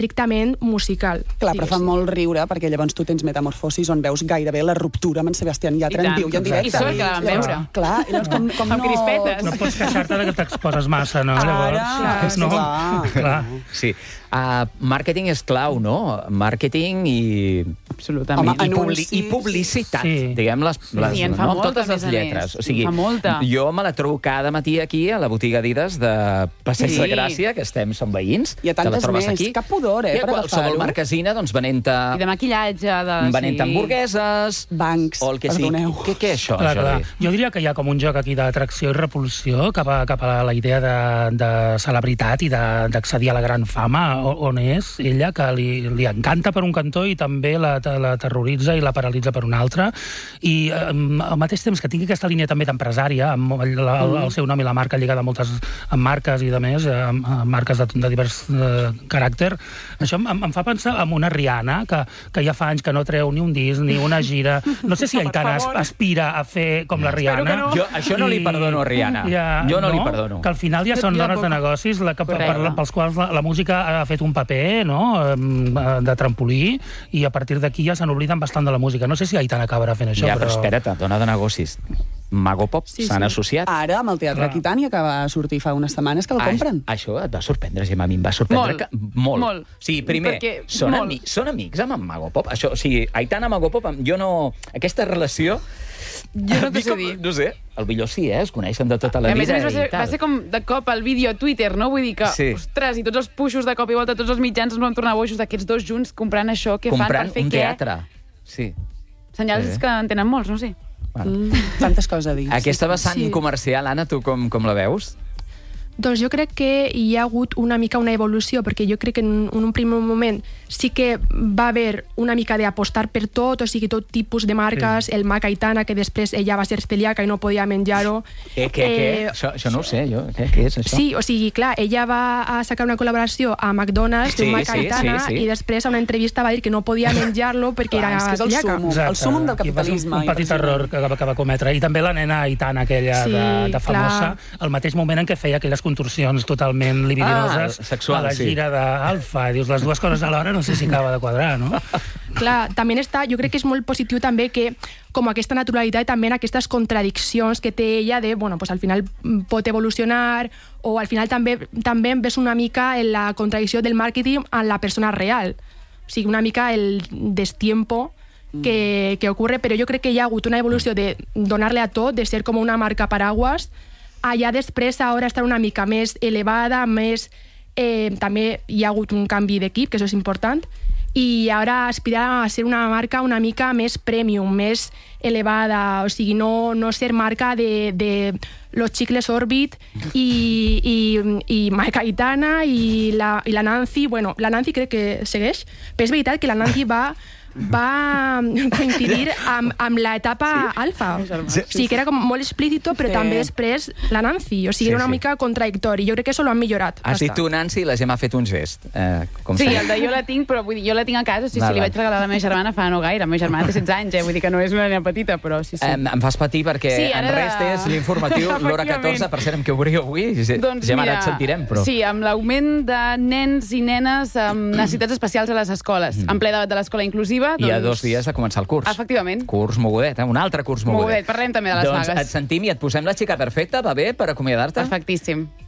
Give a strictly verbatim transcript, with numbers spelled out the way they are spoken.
estrictament musical. Clar, però fa molt riure, perquè llavors tu tens Metamorfosis on veus gairebé la ruptura amb en Sebastián Yatra en viu i en directe. I sort que la vam veure. Clar, i llavors com, com amb crispetes. No pots queixar-te de que t'exposes massa, no? Ara, llavors, no? Clar. clar. Sí. Uh, màrqueting és clau, no? Màrqueting i... Absolutament. I, i, publi i publicitat, sí. diguem les, les sí, en fa no? molta, totes les lletres. O sigui, en fa molta. Jo me la trobo cada matí aquí a la botiga Adidas de Passeig Sí. de Gràcia, que estem, som veïns. I a tantes te la trobes més. aquí. Cap pudor, eh, I a per qualsevol agafar-ho. marquesina, doncs, venent-te... I de maquillatge, de... venent sí. hamburgueses... Bancs, o el que perdoneu. sigui. Què, què és això, Clar, clar. Jordi? Jo diria que hi ha com un joc aquí d'atracció i repulsió cap a, cap a la idea de, de celebritat i d'accedir a la gran fama, on és ella, que li, li encanta per un cantó i també la, la terroritza i la paralitza per un altre. I eh, al mateix temps que tingui aquesta línia també d'empresària, amb el, el, el seu nom i la marca lligada a moltes amb marques i de més, amb, amb marques de, de divers eh, caràcter, això em, em fa pensar en una Rihanna, que, que ja fa anys que no treu ni un disc, ni una gira. No sé si Aitana aspira a fer com la Rihanna. No. Jo això no li perdono a Rihanna. Ja, jo no, no li perdono. Que al final ja són dones de negocis la que, per, pels quals la, la música ha fet un paper, no?, de trampolí, i a partir d'aquí ja se n'obliden bastant de la música. No sé si Aitana acabarà fent això, ja, però... però espera't, dona de negocis. Mago Pop Sí, s'han sí. associat. Ara, amb el Teatre Clar. Aquitània, que va sortir fa unes setmanes, que el Ah, compren. això et va sorprendre, Gemma, a mi em va sorprendre. Molt, que... molt. molt. O sigui, primer, Perquè són, molt. ami són amics amb en Mago Pop? Això, o sigui, Aitana Mago Pop, jo no... Aquesta relació... Jo no t'ho sé com- dir. No sé, el millor sí, eh? Es coneixen de tota la A més vida a més, va ser, i tal. va ser com de cop el vídeo a Twitter, no? Vull dir que, Sí. ostres, i tots els puixos de cop i volta, tots els mitjans ens van tornar boixos d'aquests dos junts comprant això, què fan Comprant per fer un què? teatre. Sí. Senyals Sí. que en tenen molts, no sé. Mm, tantes coses a dir. Aquesta vessant Sí. comercial, Anna, tu com, com la veus? Doncs jo crec que hi ha hagut una mica una evolució, perquè jo crec que en un primer moment sí que va haver una mica d'apostar per tot, o sigui, tot tipus de marques, sí. el Mac Aitana, que després ella va ser celíaca i no podia menjar-ho. Què, què, què? Eh, Això, això no ho sé, jo. Què, què és això? Sí, o sigui, clar, ella va a sacar una col·laboració a McDonald's Sí, d'un Mac sí, Aitana sí, sí. i després a una entrevista va dir que no podia menjar-lo perquè Clar, era és que és el celíaca. súmum. El súmum del capitalisme. Un, un petit impressionant. error que, que va cometre. I també la nena Aitana, aquella Sí, de, de famosa, clar. al mateix moment en què feia aquelles contorsions totalment libidinoses Ah, sexual, a la sí. gira d'Alfa. I dius, les dues coses alhora no sé si acaba de quadrar, no? Clar, també està, jo crec que és molt positiu també que com aquesta naturalitat i també aquestes contradiccions que té ella de, bueno, pues al final pot evolucionar o al final també també ves una mica en la contradicció del màrqueting en la persona real. O sigui, una mica el destiempo que, que ocurre, però jo crec que hi ha hagut una evolució de donar-le a tot, de ser com una marca paraguas, allà després ara estar una mica més elevada, més... Eh, també hi ha hagut un canvi d'equip, que això és important, i ara aspirar a ser una marca una mica més premium, més elevada, o sigui, no, no ser marca de, de los chicles Orbit i, i, i Mac Aitana i la, i la Nancy, bueno, la Nancy crec que segueix, però és veritat que la Nancy va va coincidir amb, amb l'etapa sí. alfa. Sí. O sigui, que era com molt explícito, però Sí. també després la Nancy. O sigui, Sí, era una sí. mica contradictori. Jo crec que això l'han millorat. Has dit bastant. tu, Nancy, i la Gemma ha fet un gest. Eh, com Sí, sempre. el de jo la tinc, però vull dir, jo la tinc a casa, o sigui, Val, si li val. vaig regalar a la meva germana fa no gaire. La meva germana té setze anys, eh? Vull dir que no és una nena petita, però sí, sí. Eh, em fas patir perquè Sí, en ara de- res és l'informatiu l'hora catorze, per cert, amb què obríeu avui. Doncs Gemma, mira, ara et sentirem, però... Sí, amb l'augment de nens i nenes amb necessitats especials a les escoles, en ple debat de l'escola inclusiva... Hi ha doncs... dos dies de començar el curs. Efectivament. Curs mogudet, eh? Un altre curs mogudet. Mogudet, parlem també de les doncs vagues. et sentim i et posem la xica perfecta, va bé, per acomiadar-te? Perfectíssim.